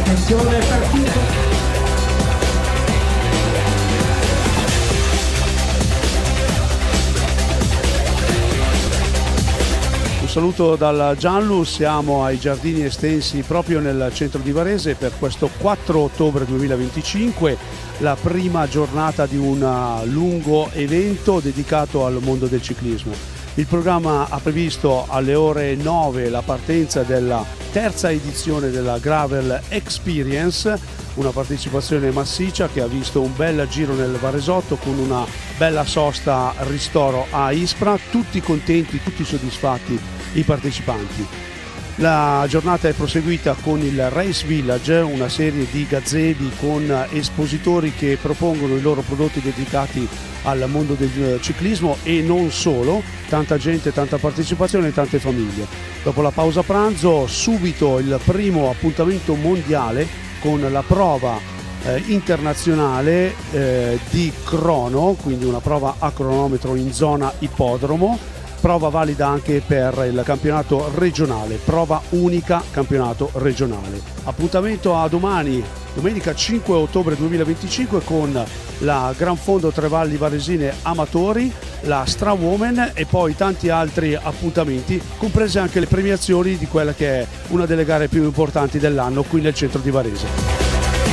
Attenzione, partito! Un saluto dal Gianlu, siamo ai Giardini Estensi proprio nel centro di Varese per questo 4 ottobre 2025, la prima giornata di un lungo evento dedicato al mondo del ciclismo. Il programma ha previsto alle ore 9 la partenza della terza edizione della Gravel Experience, una partecipazione massiccia che ha visto un bel giro nel Varesotto con una bella sosta ristoro a Ispra, tutti contenti, tutti soddisfatti i partecipanti. La giornata è proseguita con il Race Village, una serie di gazebi con espositori che propongono i loro prodotti dedicati al mondo del ciclismo e non solo, tanta gente, tanta partecipazione, tante famiglie. Dopo la pausa pranzo subito il primo appuntamento mondiale con la prova internazionale di crono, quindi una prova a cronometro in zona ippodromo, prova valida anche per il campionato regionale, prova unica campionato regionale. Appuntamento a domani, domenica 5 ottobre 2025 con la Gran Fondo Tre Valli Varesine Amatori, la Stra Women e poi tanti altri appuntamenti, comprese anche le premiazioni di quella che è una delle gare più importanti dell'anno qui nel centro di Varese.